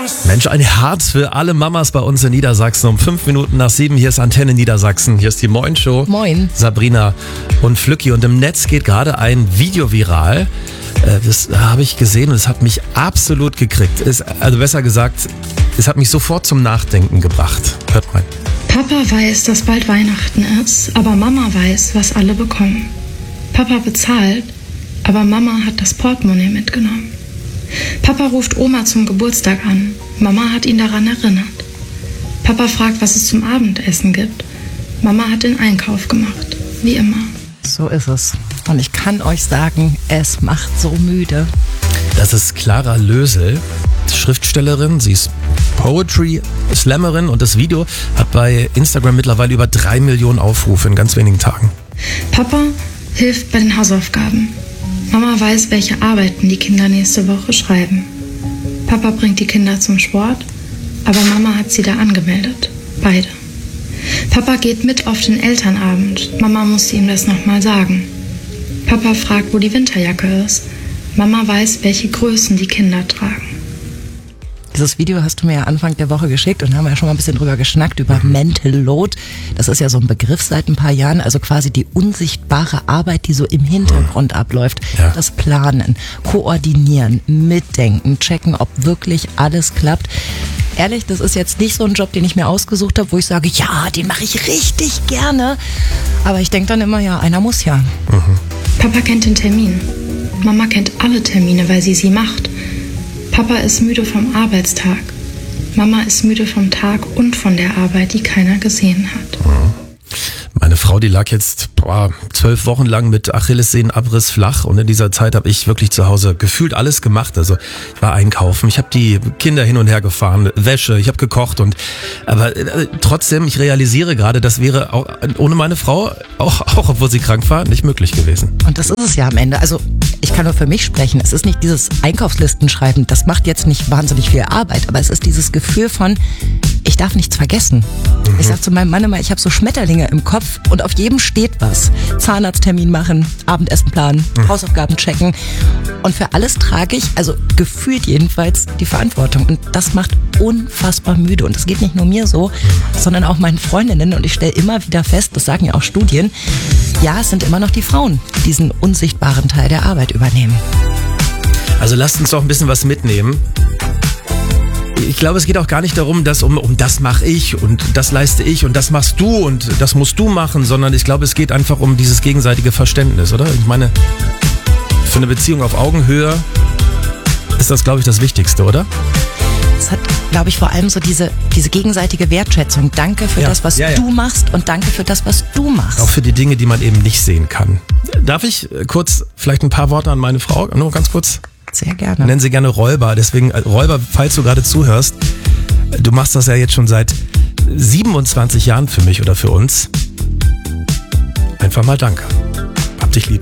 Mensch, ein Herz für alle Mamas bei uns in Niedersachsen. Um 5 Minuten nach 7, hier ist Antenne Niedersachsen. Hier ist die Moin Show. Moin. Sabrina und Flücki. Und im Netz geht gerade ein Video viral. Das habe ich gesehen und es hat mich absolut gekriegt. Also besser gesagt, es hat mich sofort zum Nachdenken gebracht. Hört mal. Papa weiß, dass bald Weihnachten ist, aber Mama weiß, was alle bekommen. Papa bezahlt, aber Mama hat das Portemonnaie mitgenommen. Papa ruft Oma zum Geburtstag an. Mama hat ihn daran erinnert. Papa fragt, was es zum Abendessen gibt. Mama hat den Einkauf gemacht, wie immer. So ist es. Und ich kann euch sagen, es macht so müde. Das ist Clara Lösel, Schriftstellerin. Sie ist Poetry-Slammerin und das Video hat bei Instagram mittlerweile über 3 Millionen Aufrufe in ganz wenigen Tagen. Papa hilft bei den Hausaufgaben. Mama weiß, welche Arbeiten die Kinder nächste Woche schreiben. Papa bringt die Kinder zum Sport, aber Mama hat sie da angemeldet. Beide. Papa geht mit auf den Elternabend. Mama musste ihm das nochmal sagen. Papa fragt, wo die Winterjacke ist. Mama weiß, welche Größen die Kinder tragen. Dieses Video hast du mir ja Anfang der Woche geschickt und haben ja schon mal ein bisschen drüber geschnackt, über Mental Load. Das ist ja so ein Begriff seit ein paar Jahren, also quasi die unsichtbare Arbeit, die so im Hintergrund abläuft. Ja. Das Planen, Koordinieren, Mitdenken, checken, ob wirklich alles klappt. Ehrlich, das ist jetzt nicht so ein Job, den ich mir ausgesucht habe, wo ich sage, ja, den mache ich richtig gerne. Aber ich denke dann immer, ja, einer muss ja. Papa kennt den Termin. Mama kennt alle Termine, weil sie macht. Papa ist müde vom Arbeitstag. Mama ist müde vom Tag und von der Arbeit, die keiner gesehen hat. Meine Frau, die lag jetzt 12 Wochen lang mit Achillessehnenabriss flach und in dieser Zeit habe ich wirklich zu Hause gefühlt alles gemacht. Also ich war einkaufen, ich habe die Kinder hin und her gefahren, Wäsche, ich habe gekocht aber trotzdem, ich realisiere gerade, das wäre auch ohne meine Frau, auch obwohl sie krank war, nicht möglich gewesen. Und das ist es ja am Ende. Also ich kann nur für mich sprechen. Es ist nicht dieses Einkaufslistenschreiben, das macht jetzt nicht wahnsinnig viel Arbeit, aber es ist dieses Gefühl von, ich darf nichts vergessen. Ich sag zu meinem Mann immer, ich habe so Schmetterlinge im Kopf und auf jedem steht was. Zahnarzttermin machen, Abendessen planen, Hausaufgaben checken. Und für alles trage ich, also gefühlt jedenfalls, die Verantwortung. Und das macht unfassbar müde. Und das geht nicht nur mir so, sondern auch meinen Freundinnen. Und ich stelle immer wieder fest, das sagen ja auch Studien, ja, es sind immer noch die Frauen, die diesen unsichtbaren Teil der Arbeit übernehmen. Also lasst uns doch ein bisschen was mitnehmen. Ich glaube, es geht auch gar nicht darum, dass um das mache ich und das leiste ich und das machst du und das musst du machen, sondern ich glaube, es geht einfach um dieses gegenseitige Verständnis, oder? Ich meine, für eine Beziehung auf Augenhöhe ist das, glaube ich, das Wichtigste, oder? Es hat, glaube ich, vor allem so diese gegenseitige Wertschätzung. Danke für das, was du machst und danke für das, was du machst. Auch für die Dinge, die man eben nicht sehen kann. Darf ich kurz vielleicht ein paar Worte an meine Frau, nur ganz kurz? Sehr gerne. Nennen sie gerne Räuber. Deswegen, Räuber, falls du gerade zuhörst, du machst das ja jetzt schon seit 27 Jahren für mich oder für uns. Einfach mal danke. Hab dich lieb.